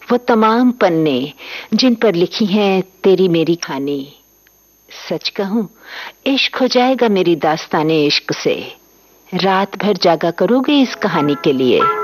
वो तमाम पन्ने जिन पर लिखी हैं तेरी मेरी कहानी। सच कहूं, इश्क हो जाएगा मेरी दास्ताने इश्क से। रात भर जागा करोगे इस कहानी के लिए।